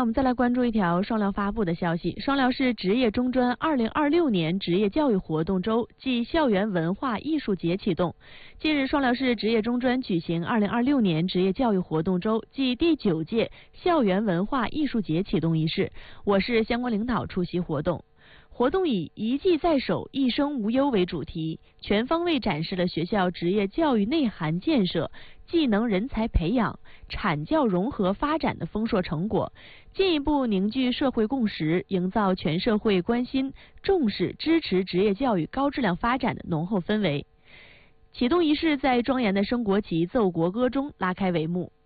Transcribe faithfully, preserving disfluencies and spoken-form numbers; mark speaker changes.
Speaker 1: 我们再来关注一条双辽发布的消息。双辽市职业中专二零二六年职业教育活动周暨校园文化艺术节启动。近日，双辽市职业中专举行二零二六年职业教育活动周暨第九届校园文化艺术节启动仪式，我市相关领导出席活动。活动以一技在手，一生无忧为主题，全方位展示了学校职业教育内涵建设、技能人才培养、产教融合发展的丰硕成果，进一步凝聚社会共识，营造全社会关心、重视、支持职业教育高质量发展的浓厚氛围。启动仪式在庄严的升国旗、奏国歌中拉开帷幕。